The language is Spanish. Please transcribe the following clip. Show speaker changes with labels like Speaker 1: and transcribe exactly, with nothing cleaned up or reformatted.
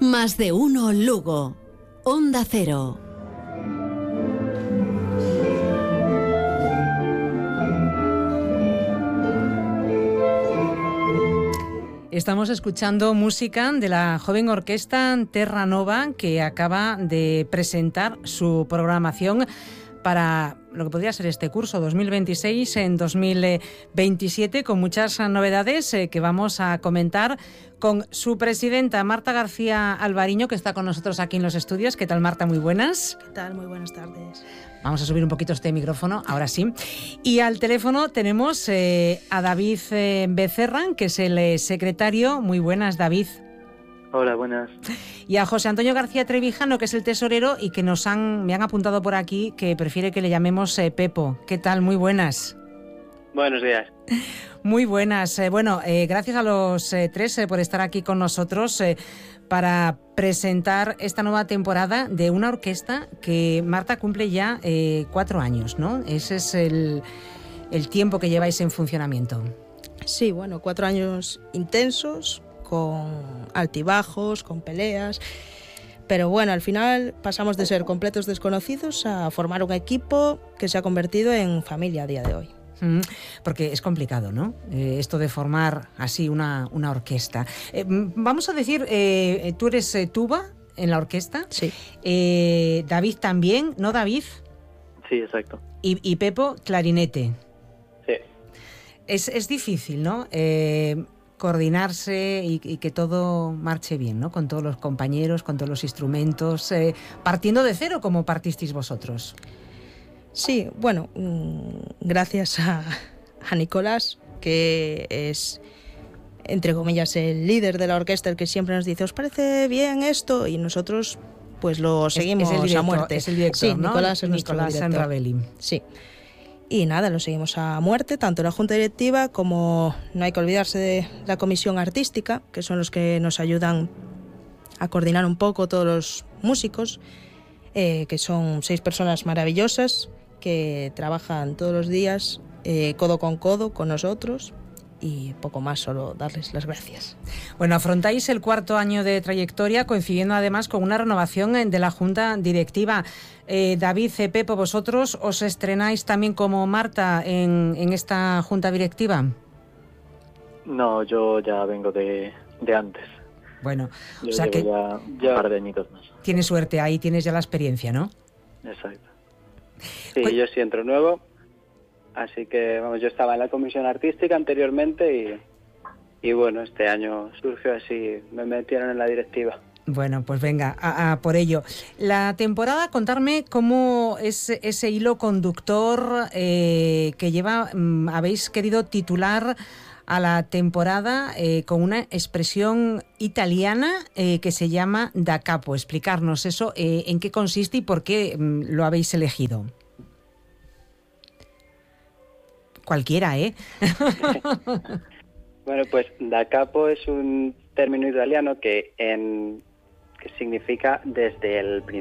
Speaker 1: Más de uno Lugo. Onda Cero.
Speaker 2: Estamos escuchando música de la joven orquesta Terra Nova, que acaba de presentar su programación para lo que podría ser este curso dos mil veintiséis en dos mil veintisiete, con muchas novedades eh, que vamos a comentar con su presidenta, Marta García Alvariño, que está con nosotros aquí en los estudios. ¿Qué tal, Marta? Muy buenas.
Speaker 3: ¿Qué tal? Muy buenas tardes.
Speaker 2: Vamos a subir un poquito este micrófono, ahora sí. Y al teléfono tenemos eh, a David eh, Becerra, que es el eh, secretario. Muy buenas, David.
Speaker 4: Hola, buenas.
Speaker 2: Y a José Antonio García Trevijano, que es el tesorero y que nos han me han apuntado por aquí que prefiere que le llamemos eh, Pepo. ¿Qué tal? Muy buenas.
Speaker 4: Buenos días.
Speaker 2: Muy buenas. Eh, bueno, eh, gracias a los eh, tres eh, por estar aquí con nosotros eh, para presentar esta nueva temporada de una orquesta que, Marta, cumple ya eh, cuatro años, ¿no? Ese es el, el tiempo que lleváis en funcionamiento.
Speaker 3: Sí, bueno, cuatro años intensos, con altibajos, con peleas, pero bueno, al final pasamos de ser completos desconocidos a formar un equipo que se ha convertido en familia a día de hoy.
Speaker 2: Mm, porque es complicado, ¿no? Eh, esto de formar así una, una orquesta. Eh, vamos a decir, eh, tú eres eh, tuba en la orquesta.
Speaker 3: Sí.
Speaker 2: Eh, David también, ¿no, David?
Speaker 4: Sí, exacto.
Speaker 2: Y, y Pepo, clarinete.
Speaker 4: Sí.
Speaker 2: Es, es difícil, ¿no? Eh, coordinarse y, y que todo marche bien, ¿no? Con todos los compañeros, con todos los instrumentos, eh, partiendo de cero como partisteis vosotros.
Speaker 3: Sí, bueno, gracias a, a Nicolás, que es, entre comillas, el líder de la orquesta, el que siempre nos dice, ¿os parece bien esto? Y nosotros pues lo seguimos
Speaker 2: es, es el director,
Speaker 3: a muerte.
Speaker 2: Es el director,
Speaker 3: sí,
Speaker 2: ¿no?
Speaker 3: Nicolás es nuestro
Speaker 2: Nicolás
Speaker 3: director.
Speaker 2: Enravelli.
Speaker 3: Sí. Y nada, lo seguimos a muerte, tanto la Junta Directiva como no hay que olvidarse de la Comisión Artística, que son los que nos ayudan a coordinar un poco todos los músicos, eh, que son seis personas maravillosas que trabajan todos los días eh, codo con codo con nosotros. Y poco más, solo darles las gracias.
Speaker 2: Bueno, afrontáis el cuarto año de trayectoria, coincidiendo además con una renovación de la Junta Directiva. Eh, David, eh, Pepo, ¿vosotros os estrenáis también como Marta en, en esta Junta Directiva?
Speaker 4: No, yo ya vengo de, de antes.
Speaker 2: Bueno,
Speaker 4: yo
Speaker 2: o sea
Speaker 4: llevo
Speaker 2: que
Speaker 4: ya, ya un par de añitos más.
Speaker 2: Tienes suerte, ahí tienes ya la experiencia, ¿no?
Speaker 4: Exacto. Sí,
Speaker 2: Pues,
Speaker 4: yo sí entro nuevo. Así que, vamos, yo estaba en la comisión artística anteriormente y, y bueno, este año surgió así, me metieron en la directiva.
Speaker 2: Bueno, pues venga, a, a por ello. La temporada, contarme cómo es ese hilo conductor eh, que lleva, mm, habéis querido titular a la temporada eh, con una expresión italiana eh, que se llama da capo. Explicarnos eso, eh, en qué consiste y por qué mm, lo habéis elegido. Cualquiera, ¿eh?
Speaker 4: Bueno, pues da capo es un término italiano que, en, que significa desde el principio.